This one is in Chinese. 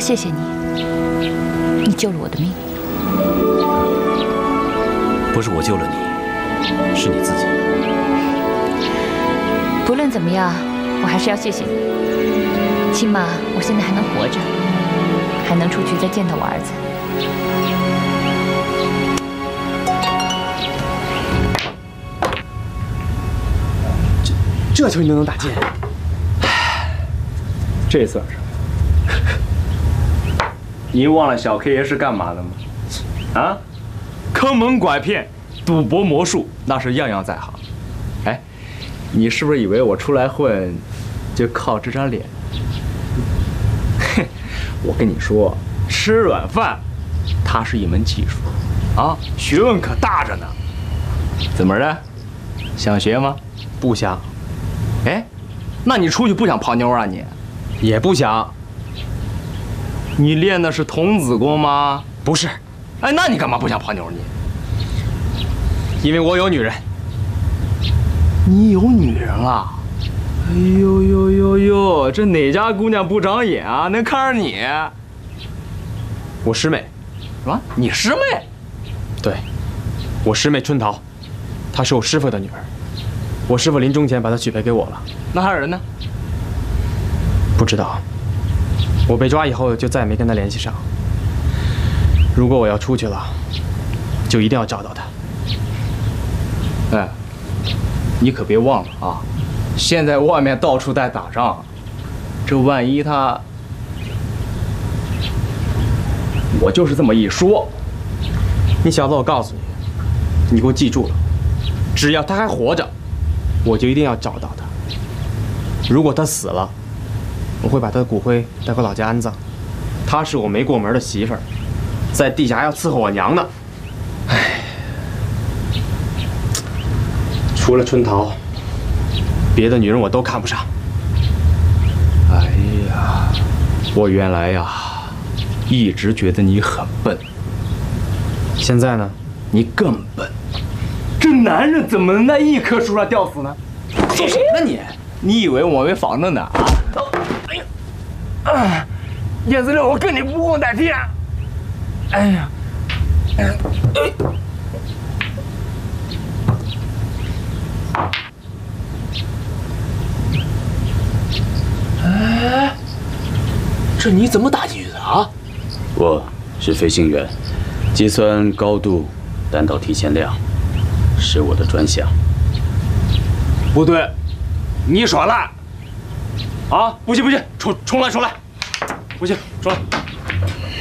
谢谢你，你救了我的命。 不是我救了你，是你自己。 不论怎么样，我还是要谢谢你。起码我现在还能活着，还能出去再见到我儿子。 这球你都能打进，这算什么？ 你忘了小 K 爷是干嘛的吗？啊，坑蒙拐骗、赌博、魔术，那是样样在行。哎，你是不是以为我出来混就靠这张脸？哼，我跟你说，吃软饭，它是一门技术，啊，学问可大着呢。怎么着，想学吗？ 不想， 哎，那你出去不想泡妞啊你？ 也不想。 你练的是童子功吗？ 不是， 哎，那你干嘛不想泡妞你？ 因为我有女人。 你有女人啊？哎呦呦呦呦，这哪家姑娘不长眼啊？能看上你？ 我师妹。 什么？你师妹？ 对，我师妹春桃，她是我师傅的女儿。我师傅临终前把她许配给我了。 那还有人呢？ 不知道。我被抓以后就再也没跟她联系上。如果我要出去了，就一定要找到她。 哎，你可别忘了啊！现在外面到处在打仗，这万一他……我就是这么一说。 你小子，我告诉你，你给我记住了，只要他还活着，我就一定要找到他。如果他死了，我会把他的骨灰带回老家安葬。她是我没过门的媳妇儿，在地下还要伺候我娘呢。唉，除了春桃，别的女人我都看不上。 哎呀，我原来呀，一直觉得你很笨。 现在呢？ 你更笨。这男人怎么能在一棵树上吊死呢？说什么呢你？你以为我没防着呢啊？哎呀，啊，燕子六，我跟你不共戴天。哎呀，哎，这你怎么打进去的啊？ 我是飞行员，计算高度、弹道提前量是我的专项。 不对，你耍赖！啊，不行不行，重来，不行，重来。